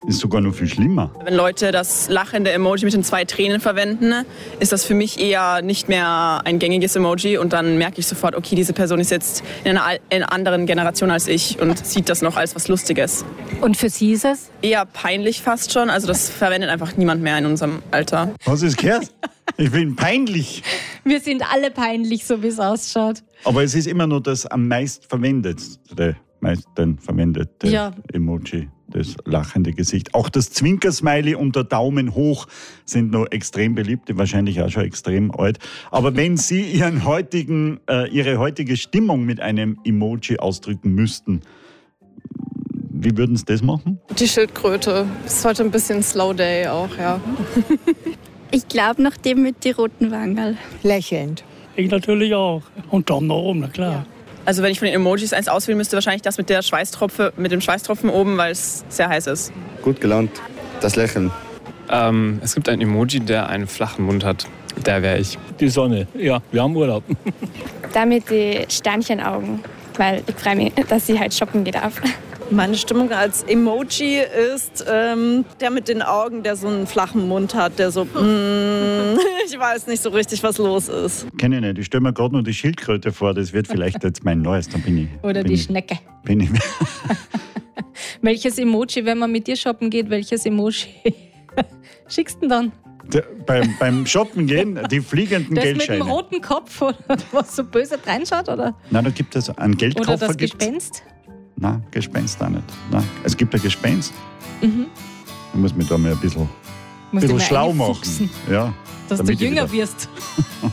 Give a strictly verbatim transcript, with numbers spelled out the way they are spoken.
ist sogar noch viel schlimmer. Wenn Leute das lachende Emoji mit den zwei Tränen verwenden, ist das für mich eher nicht mehr ein gängiges Emoji und dann merke ich sofort, okay, diese Person ist jetzt in einer, in einer anderen Generation als ich und sieht das noch als was Lustiges. Und für Sie ist es? Eher peinlich fast schon, also das verwendet einfach niemand mehr in unserem Alter. Hast du es gehört? Ich bin peinlich. Wir sind alle peinlich, so wie es ausschaut. Aber es ist immer noch das am meisten verwendete, meisten verwendete ja. Emoji, das lachende Gesicht. Auch das Zwinkersmiley und der Daumen hoch sind noch extrem beliebt, wahrscheinlich auch schon extrem alt. Aber wenn Sie Ihren heutigen, äh, Ihre heutige Stimmung mit einem Emoji ausdrücken müssten, wie würden Sie das machen? Die Schildkröte. Das ist heute ein bisschen Slow Day auch, ja. Ich glaube noch dem mit die roten Wangerl. Lächelnd. Ich natürlich auch. Und Daumen nach oben, na klar. Ja. Also wenn ich von den Emojis eins auswählen müsste, wahrscheinlich das mit der Schweißtropfe, mit dem Schweißtropfen oben, weil es sehr heiß ist. Gut gelaunt. Das Lächeln. Ähm, es gibt einen Emoji, der einen flachen Mund hat. Der wäre ich. Die Sonne, ja, wir haben Urlaub. Damit die Sternchenaugen, weil ich freue mich, dass ich halt shoppen gehen darf. Meine Stimmung als Emoji ist ähm, der mit den Augen, der so einen flachen Mund hat, der so, mm, ich weiß nicht so richtig, was los ist. Kenne ich nicht. Ich stelle mir gerade nur die Schildkröte vor, das wird vielleicht jetzt mein neues, dann bin ich... Oder bin die ich, Schnecke. Bin ich welches Emoji, wenn man mit dir shoppen geht, welches Emoji schickst du denn dann? Der, beim, beim Shoppen gehen, die fliegenden das Geldscheine. Das mit dem roten Kopf, oder was so böse reinschaut, oder? Nein, da gibt es einen Geldkoffer. Oder das gibt's. Gespenst? Nein, Gespenst auch nicht. Nein. Es gibt ein Gespenst. Mhm. Ich muss mich da mal ein bisschen, bisschen schlau machen. fuchsen, ja, dass du jünger wirst.